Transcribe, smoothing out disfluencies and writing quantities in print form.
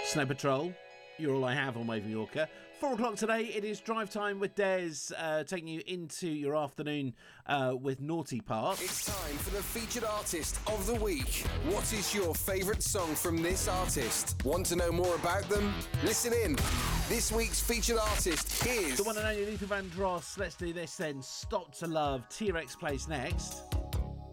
Snow Patrol, You're All I Have on Wave Yorker. 4 o'clock today, it is Drive Time with Des, taking you into your afternoon with Naughty Part. It's time for the featured artist of the week. What is your favourite song from this artist? Want to know more about them? Listen in. This week's featured artist is... the one and only Luther Vandross. Let's do this then. Stop to Love. T-Rex plays next.